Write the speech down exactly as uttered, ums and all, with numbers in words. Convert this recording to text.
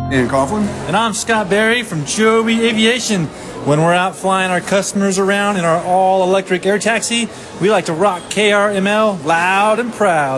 Ian Coughlin. And I'm Scott Berry from Joby Aviation. When we're out flying our customers around in our all-electric air taxi, we like to rock K R M L loud and proud.